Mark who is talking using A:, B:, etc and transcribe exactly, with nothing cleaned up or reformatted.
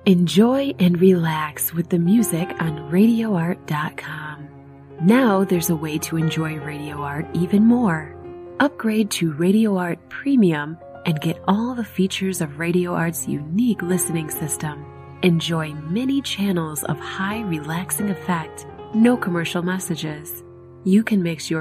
A: Enjoy and relax with the music on radio art dot com. Now there's a way to enjoy Radio Art even more. Upgrade to Radio Art Premium and get all the features of Radio Art's unique listening system. Enjoy many channels of high relaxing effect, no commercial messages. You can mix your